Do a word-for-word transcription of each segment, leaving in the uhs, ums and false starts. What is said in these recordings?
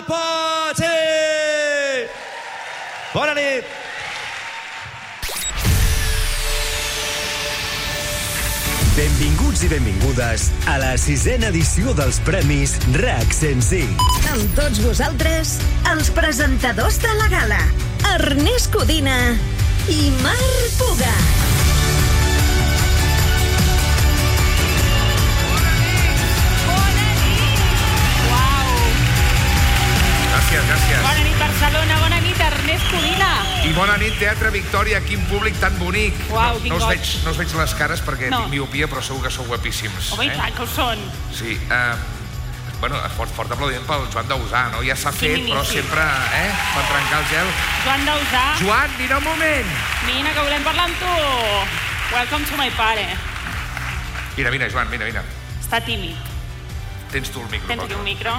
Pote! Bona nit! Benvinguts i benvingudes a la sisena edició dels Premis RAC cent cinc. Amb tots vosaltres, els presentadors de la gala, Ernest Codina i Marc Puga. Gràcies, gràcies. Bona nit, Barcelona. Bona nit, Ernest Codina. I bona nit, Teatre Victòria. Quin públic tan bonic. Uau, no, no, us veig, no us veig les cares perquè no. tinc miopia, però segur que sou guapíssims. Home, eh? I tant que ho són. Sí. Uh, bueno, fort, fort aplaudiment pel Joan Dausà, no? Ja s'ha fet, però sempre, eh? Per trencar el gel. Joan Dausà. Joan, vine un moment. Vine, que volem parlar amb tu. Welcome to my pare. Vine, vine, Joan, vine, vine. Està tímid. Tens tu el micro. Tens aquí un micro.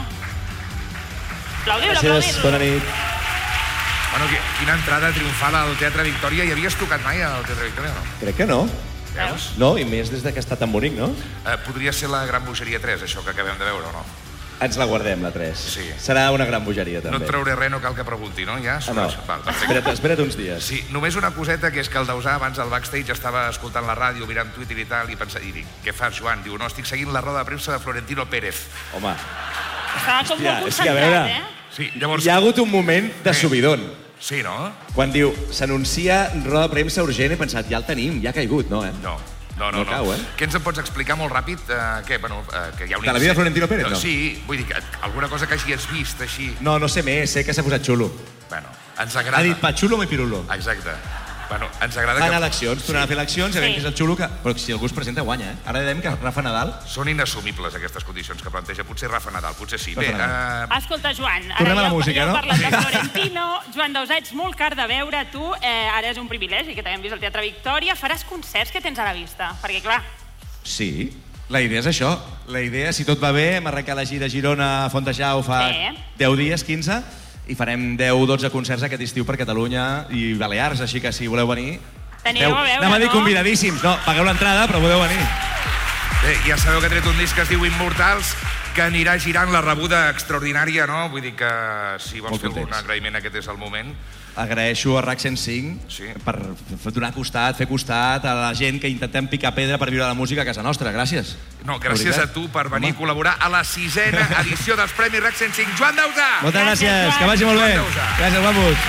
Aplaudiu-lo, Gràcies, bona nit. Bueno, quina entrada triomfal al Teatre Victòria. Hi havies tocat mai al Teatre Victòria, no? Crec que no. Veus? No, i més des que està tan bonic, no? Uh, podria ser la Gran Bogeria tres, això que acabem de veure, o no? Ens la guardem, la tres. Sí. Serà una gran bogeria, també. No et trauré res, no cal que pregunti, no? Ja? Ah, no. Val, espera't, espera't uns dies. Sí, només una coseta, que és que el Dausà abans al backstage estava escoltant la ràdio, mirant Twitter i tal, i pensa, i dic, què fas, Joan? Diu, no, estic seguint la roda de premsa de Florentino Pérez. Home. Estava com Hòstia, molt és que a veure, concentrat, eh? Sí, llavors... Hi ha hagut un moment de subidon. Sí, no? Quan diu, s'anuncia roda de premsa urgent, he pensat, ja el tenim, ja ha caigut, no, eh? No. No, no, no. Cau, eh? Què ens en pots explicar molt ràpid? Uh, què, bueno, uh, que hi ha un... De la vida de Florentino Pérez, no? Sí, vull dir, que alguna cosa que hagi vist, així... No, no sé més, sé que s'ha posat xulo. Bueno, ens agrada... Ha dit pa xulo o mi pirulo. Exacte. Bueno, ens agrada Fan que... eleccions, tornen a fer eleccions, i a veure Sí. qui és el xulo que... Però si algú es presenta, guanya, eh? Ara dèiem que Rafa Nadal... Són inassumibles, aquestes condicions que planteja. Potser Rafa Nadal, potser sí. Rafa Bé, uh... Escolta, Joan, ara Tornem a la ja, música, ja no? heu parlat de Florentino. Joan Dausà, ets molt car de veure. Tu, eh, ara és un privilegi que t'haguem vist al Teatre Victòria. Faràs concerts que tens a la vista, perquè, clar... Sí, la idea és això. La idea, si tot va bé, hem arrencat la gira a Girona, a Fontejau, fa Sí. deu dies, quinze, i farem deu o dotze concerts aquest estiu per Catalunya i Balears, així que si voleu venir... T'anireu a veure, anem a dir no? convidadíssims. No, pagueu l'entrada, però podeu venir. Bé, ja sabeu que he tret un disc que es diu Immortals, que anirà girant la rebuda extraordinària, no? Vull dir que si vols Molt fer algun contents. agraïment, aquest és el moment. Agraeixo a RAC cent cinc Sí. per f- donar costat, fer costat a la gent que intentem picar pedra per viure la música a casa nostra. Gràcies. No, gràcies De a veritat. tu per venir Home. a col·laborar a la sisena edició dels Premis RAC cent cinc. Joan Dausà! Moltes Gràcies, gràcies, Joan. que vagi molt bé. Joan Dausà. Gràcies, guapos.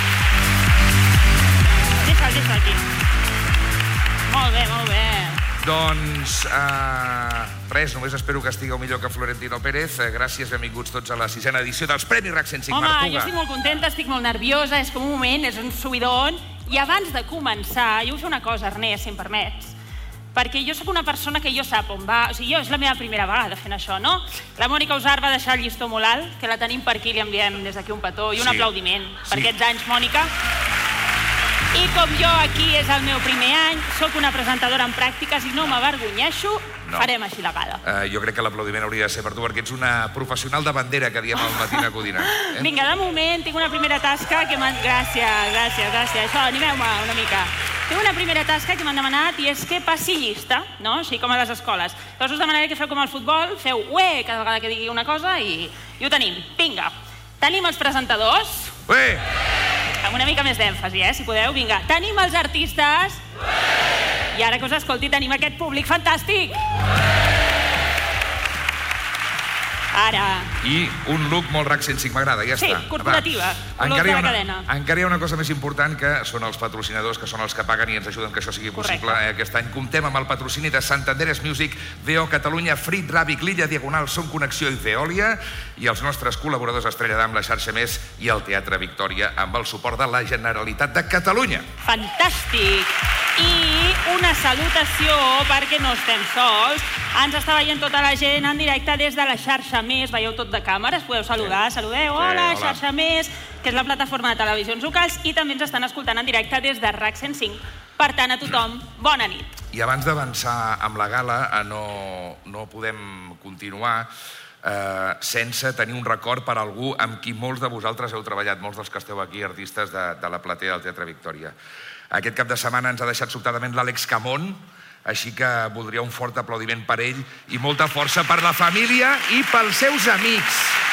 Deixa'l, deixa'l aquí. Molt bé, molt bé. Doncs, uh, res, només espero que estigueu millor que Florentino Pérez. Uh, gràcies, benvinguts tots a la sisena edició dels Premis RAC cent cinc. Home, Marc jo Puga. estic molt contenta, estic molt nerviosa, és com un moment, és un subidon. I abans de començar, jo vull fer una cosa, Ernest, si em permets. Perquè jo sóc una persona que jo sap on va... O sigui, jo és la meva primera vegada fent això, no? La Mònica Usar va deixar el llistó molt alt, que la tenim per aquí, li enviem des d'aquí un petó i un Sí. aplaudiment per Sí. aquests anys, Mònica. I com jo aquí és el meu primer any, sóc una presentadora en pràctiques i no m'avergonyeixo, No. farem així la gala. Uh, jo crec que l'aplaudiment hauria de ser per tu, perquè ets una professional de bandera, que diem al Matina Codina. Eh? Vinga, de moment tinc una primera tasca que m'han... Gràcies, gràcies, gràcies. Això, animeu-me una mica. Tinc una primera tasca que m'han demanat i és que passi llista, no? Així com a les escoles. Llavors us demanaré que feu com al futbol, feu ué cada vegada que digui una cosa i, i ho tenim. Vinga, tenim els presentadors, Bé, amb una mica més d'èmfasi, eh, si podeu. Vinga, tenim els artistes. I ara que us escolti, tenim aquest públic fantàstic. Ara. i un look molt RAC cent cinc, m'agrada, ja Sí, està. corporativa, Va. colors Encara hi, ha de la una, cadena. encara hi ha una cosa més important, que són els patrocinadors, que són els que paguen i ens ajuden que això sigui possible. Correcte. Eh, Aquest any comptem amb el patrocini de Santanderes Music, V O Catalunya, Frit Ràbic, Lilla Diagonal, Som Connexió i Veolia, i els nostres col·laboradors Estrella d'Am, la xarxa Més i el Teatre Victòria, amb el suport de la Generalitat de Catalunya. Fantàstic! I una salutació, perquè no estem sols. Ens està veient tota la gent en directe des de la xarxa Més. Veieu tot de càmeres, podeu saludar. Saludeu, hola, hola. xarxa Més, que és la plataforma de televisions locals, i també ens estan escoltant en directe des de RAC cent cinc. Per tant, a tothom, bona nit. I abans d'avançar amb la gala, eh, no, no podem continuar eh, sense tenir un record per algú amb qui molts de vosaltres heu treballat, molts dels que esteu aquí, artistes de, de la platea del Teatre Victòria. Aquest cap de setmana ens ha deixat sobtadament l'Àlex Camón, així que voldria un fort aplaudiment per ell i molta força per la família i pels seus amics.